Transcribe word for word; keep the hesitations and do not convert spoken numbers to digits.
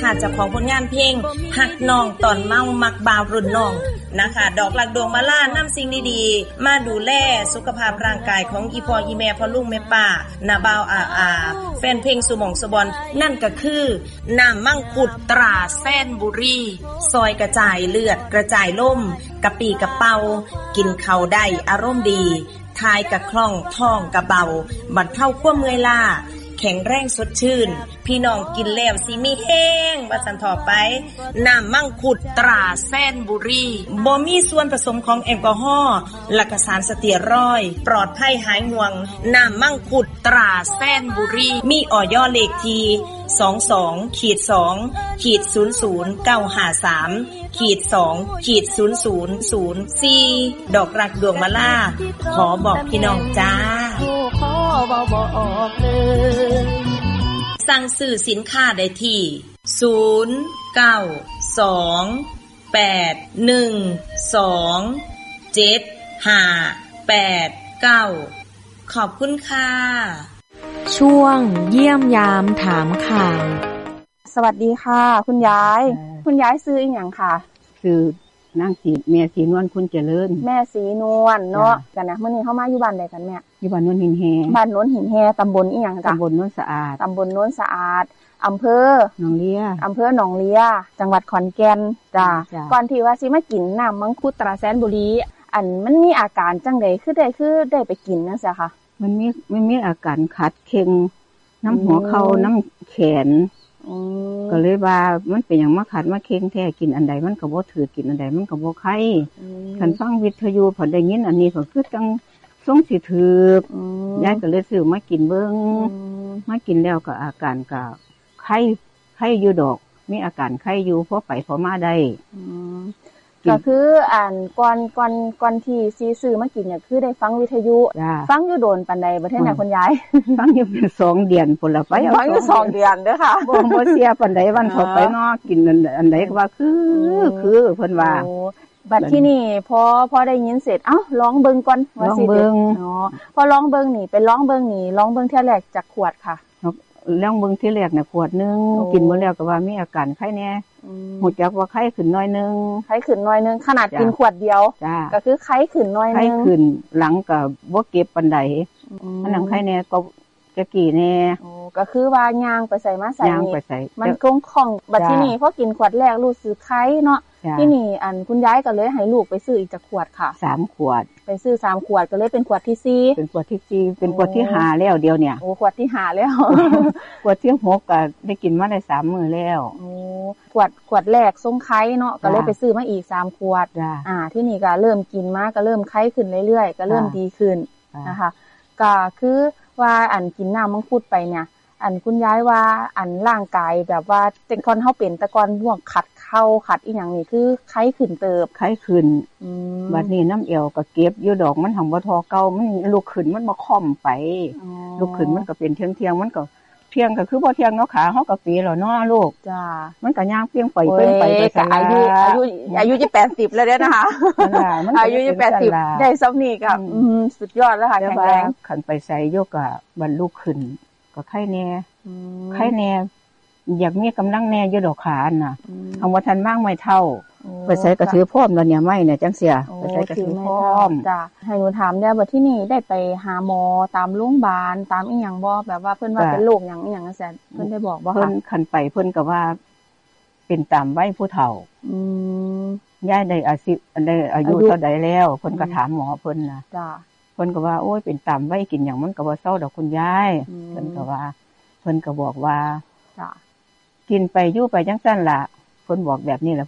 นะคะเจ้าของผลงานเพลงหักน้องตอนเมามักบ่าวรุ่นน้องนะคะดอกหลักดวงมาล่านำสิ่งดีๆมาดูแลสุขภาพร่างกายของอีพ่ออีแม่พ่อลุงแม่ป้านาบ่าวอาอาแฟนเพลงสุหม่องสุบอนนั่นก็คือน้ำมังคุดตราแซนบุรีซอยกระจายเลือดกระจายล่มกะปีกระเป๋ากินข้าวได้อารมณ์ดีทายกะคล่องท้องกะเบาบรรเทาความเมื่อยล้าแข็งแรงสดชื่นพี่น้องกินแล้วสิมีแห้งว่าสันต่อไปน้ำมังคุดตราแซนบุรีบ่มีส่วนผสมของแอลกอฮอล์และก็สารสเตียรอยด์ปลอดภัยหายห่วงน้ำมังคุดตราแซนบุรีมีออยเลขที่สองสองขีดสองขีดศูนย์ศูนย์เก้าห้าสามขีดสองขีดศูนย์ศูนย์ศูนย์สี่ดอกรักดวงมาล่าขอบอกพี่น้องจ้าขอบอกเลยสั่งซื้อสินค้าได้ที่ศูนย์ เก้า สอง แปด หนึ่ง สอง เจ็ด ห้า แปด เก้าขอบคุณค่ะช่วงเยี่ยมยามถามข่าวสวัสดีค่ะคุณยายคุณยายซื้ออีหยังค่ะคือนางสีแม่สีนวลคุณเจริญแม่สีนวลเนาะกันนะมื้อนี้เฮามาอยู่บ้านใดกันแม่อยู่บ้านโนนหินแฮบ้านโนนหินแฮตำบลอีหยังจ้ะตำบลโนนสะอาดตำบลโนนสะอาดอำเภอหนองเลียอำเภอหนองเลียจังหวัดขอนแก่นจ้ะก่อนที่ว่าสิมากินน้ำมังคุดตราแสนบุรีอันมันมีอาการจังได๋คือได้คือได้ไปกินจังซี่ค่ะมันมีมันมีอาการขัดเค็งน้ำหัวเข่าน้ำแขนก็เลยว่ามันเป็นอย่างมาขัดมาเค็งแท้กินอันใดมันก็บ่ถือกินอันใดมันก็บ่ไข้คันฟังวิทยุพอได้ยินอันนี้ก็คือจังทรงสิถือยายก็เลยซื้อมากินเบิ่งมากินแล้วก็อาการก็ไข้ไข้อยู่ดอกมีอาการไข้อยู่พอไปพอมาได้ก็คืออ่านก่อนก่อนก่อนที่ซีซื้อมากินเนี่ยคือได้ฟังวิทยุฟังอยู่โดนปานใดบ่แท้น่ะคุณยายฟังอยู่เป็นสองเดือนพุ่นล่ะไปฟังอยู่สองเดือนเด้อค่ะบ่บ่เสียปานใดวันเข้าไปเนาะกินอันใดก็ว่าคือคือเพิ่นว่าบัดที่นี่พอพอได้ยินเสร็จเอ้าลองเบิ่งก่อนว่าสิเบิ่งอ๋อพอลองเบิ่งนี่ไปลองเบิ่งนี่ลองเบิ่งเทื่อแรกจากขวดค่ะลองเบิ่งที่แรกน่ะขวดนึงกินบ่แล้วก็ว่ามีอาการไข้แน่ฮู้จักว่าไข้ขึ้นน้อยนึงไข้ขึ้นน้อยนึงขนาดกินขวดเดียวก็คือไข้ขึ้นน้อยนึงไข้ขึ้นหลังก็บ่เก็บปานใดอันนั้นไข้แน่ก็จะกี่แน่โอ้ก็คือว่าย่างไปใส่มาใส่นี่มันคงคล่องบัดที่นี่พอกินขวดแรกรู้สึกไข้เนาะที่นี่อันคุณยายก็เลยให้ลูกไปซื้ออีกจักขวดค่ะสามขวดไปซื้อสามขวดก็เลยเป็นขวดที่สี่เป็นขวดที่สี่เป็นขวดที่ห้าแล้วเดียวเนี่ยโอ้ขวดที่ห้าแล้วขวดที่หกก็ได้กินมาได้สามมื้อแล้วโอ้ขวดขวดแรกทรงไข้เนาะก็เลยไปซื้อมาอีกสามขวดอ่าที่นี่ก็เริ่มกินมาก็เริ่มไข้ขึ้นเรื่อยๆก็เริ่มดีขึ้นนะคะก็คือว่าอันกินน้ำมังคุดไปเนี่ยอันคุณยายว่าอันร่างกายแบบว่าแต่ก่อนเฮาเป็นแต่ก่อนพวกขัดเข่าขัดอีหยังนี่คือไข้ขึ้นเติบไข้ขึ้นอืมบัดนี้น้ำเอวก็เก็บอยู่ดอกมันหังบ่ทอเก่ามันลุกขึ้นมันบ่ค่อมไปลุกขึ้นมันก็เป็นเที่ยงๆมันก็เที่ยงก็คือบ่เที่ยงเนาะขาเฮาก็ปีแล้วเนาะลูกจ้ามันก็ย่างเปียงไปเพิ่นไปก็อายุอายุอายุจะแปดสิบแล้วเด้อนะคะอายุจะแปดสิบได้ซ้ำนี่ก็อืมสุดยอดแล้วค่ะแข็งแรงคันไปใส่โยกก็บรรลุขึ้นก็ไข้แน่ไข้แน่อยากมีกำลังแน่อยู่ดอกขาน่ะคำว่าทันมากไม่เท่าไปใส่กระถือพร้อมแล้วเนี่ยไม่เนี่ยจังเสียไปใส่กระถือพร้อมจ้ะให้หนูถามได้ว่าที่นี่ได้ไปหาหมอตามโรงพยาบาลตามอีหยังบ่แบบว่าเพิ่นว่าเป็นโรคหยังอีหยังจังซี่เพิ่นได้บอกบ่คะเพิ่นคันไปเพิ่นก็ว่าเป็นตามวัยผู้เฒ่าอืมยายได้อายุได้อายุเท่าใดแล้วเพิ่นก็ถามหมอเพิ่นน่ะจ้ะเพิ่นก็ว่าโอ้ยเป็นตามวัยกินหยังมันก็บ่เซาดอกคุณยายเพิ่นก็ว่าเพิ่นก็บอกว่าจ้ะกินไปอยู่ไปจังซั่นล่ะเพิ่นบอกแบบนี้แหละ